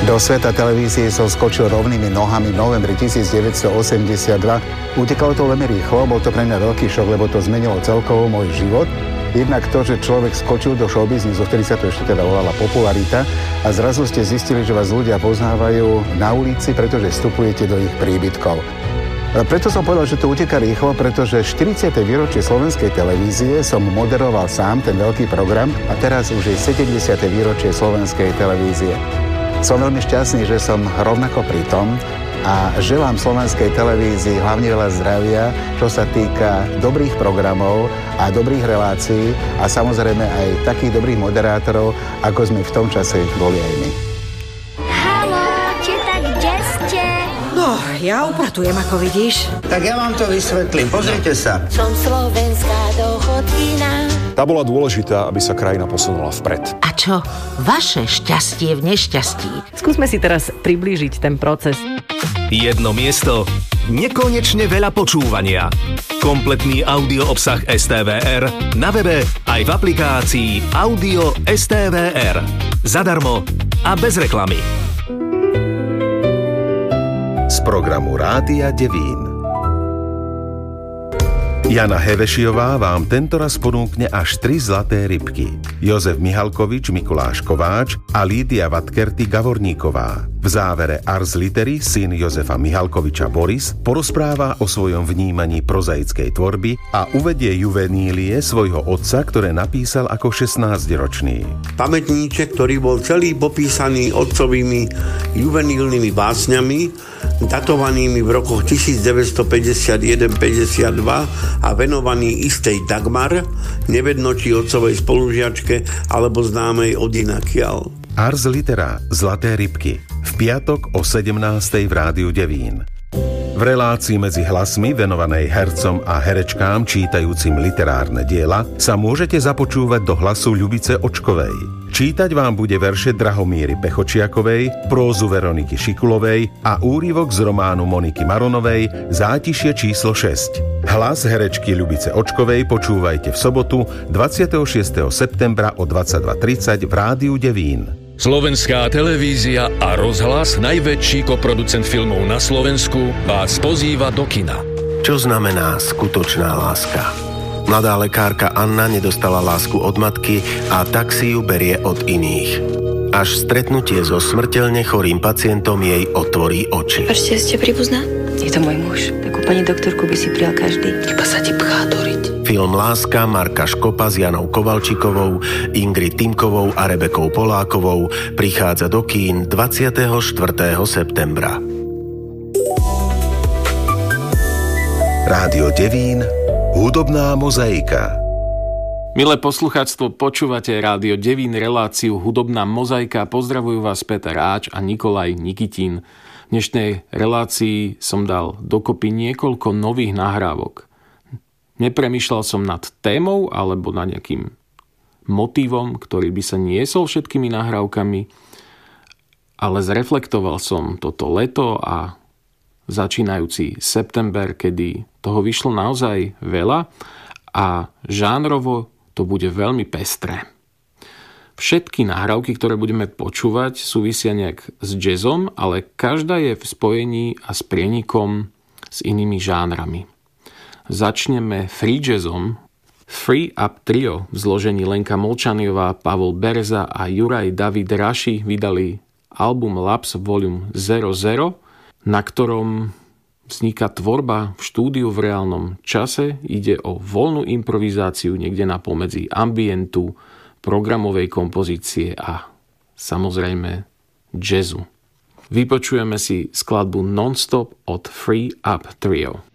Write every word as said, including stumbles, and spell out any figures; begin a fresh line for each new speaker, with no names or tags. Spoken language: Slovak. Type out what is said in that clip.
Do sveta televízie som skočil rovnými nohami v novembri devätnásťstoosemdesiatdva. Utekalo to veľmi rýchlo, bol to pre mňa veľký šok, lebo to zmenilo celkovo môj život. Jednak to, že človek skočil do showbiznisu, vtedy sa to ešte teda volala popularita, a zrazu ste zistili, že vás ľudia poznávajú na ulici, pretože vstupujete do ich príbytkov. Preto som povedal, že to uteká rýchlo, pretože štyridsiate výročie slovenskej televízie som moderoval sám, ten veľký program, a teraz už je sedemdesiate výročie slovenskej televízie. Som veľmi šťastný, že som rovnako pri tom a želám slovenskej televízii hlavne veľa zdravia, čo sa týka dobrých programov a dobrých relácií a samozrejme aj takých dobrých moderátorov, ako sme v tom čase boli aj my.
Haló, či tak kde ste?
No, ja upratujem, ako vidíš.
Tak ja vám to vysvetlím, pozrite sa.
Som slovenská dochodkyna.
Tá bola dôležitá, aby sa krajina posunula vpred.
A čo? Vaše šťastie v nešťastí.
Skúsme si teraz priblížiť ten proces.
Jedno miesto, nekonečne veľa počúvania. Kompletný audio obsah es té vé er na webe aj v aplikácii Audio es té vé er. Zadarmo a bez reklamy.
Z programu Rádia Devín. Jana Hevešiová vám tentoraz ponúkne až tri zlaté rybky. Jozef Mihalkovič, Mikuláš Kováč a Lídia Vatkerty Gavorníková. V závere Ars Literi syn Jozefa Mihalkoviča Boris porozpráva o svojom vnímaní prozaickej tvorby a uvedie juvenílie svojho otca, ktoré napísal ako šestnásťročný.
Pamätníček, ktorý bol celý popísaný otcovými juvenílnymi básňami, datovanými v rokoch devätnásťstopäťdesiatjeden päťdesiatdva a venovaný istej Dagmar, nevedno či otcovej spolužiačke alebo známej odinakiaľ.
Ars Litera Zlaté rybky v piatok o sedemnástej v Rádiu Devín. V relácii Medzi hlasmi venovanej hercom a herečkám čítajúcim literárne diela sa môžete započúvať do hlasu Ľubice Očkovej. Čítať vám bude verše Drahomíry Pechočiakovej, prózu Veroniky Šikulovej a úryvok z románu Moniky Maronovej Zátišie číslo šesť. Hlas herečky Ľubice Očkovej počúvajte v sobotu dvadsiateho šiesteho septembra o dvadsaťdva tridsať v Rádiu Devín.
Slovenská televízia a rozhlas, najväčší koproducent filmov na Slovensku, vás pozýva do kina.
Čo znamená skutočná láska? Mladá lekárka Anna nedostala lásku od matky a tak si ju berie od iných. Až stretnutie so smrteľne chorým pacientom jej otvorí oči.
Ešte ste príbuzná? Je to môj muž. Takú pani doktorku by si prijal každý. Iba sa ti pchá doriť.
Film Láska Marka Škopa s Janou Kovalčikovou, Ingrid Timkovou a Rebekou Polákovou prichádza do kín dvadsiateho štvrtého septembra.
Rádio Devín, hudobná mozaika.
Milé poslucháctvo, počúvate Rádio Devín, reláciu Hudobná mozaika. Pozdravujú vás Peter Áč a Nikolaj Nikitín. V dnešnej relácii som dal dokopy niekoľko nových nahrávok. Nepremýšľal som nad témou alebo nad nejakým motívom, ktorý by sa niesol všetkými nahrávkami, ale zreflektoval som toto leto a začínajúci september, kedy toho vyšlo naozaj veľa a žánrovo to bude veľmi pestré. Všetky nahrávky, ktoré budeme počúvať, súvisia nejak s jazzom, ale každá je v spojení a s prienikom s inými žánrami. Začneme free jazzom. Free Up Trio v zložení Lenka Molčaniová, Pavol Bereza a Juraj David Raši vydali album Labs Volume nula nula, na ktorom vzniká tvorba v štúdiu v reálnom čase. Ide o voľnú improvizáciu niekde na pomedzi ambientu, programovej kompozície a samozrejme jazzu. Vypočujeme si skladbu Non-Stop od Free Up Trio.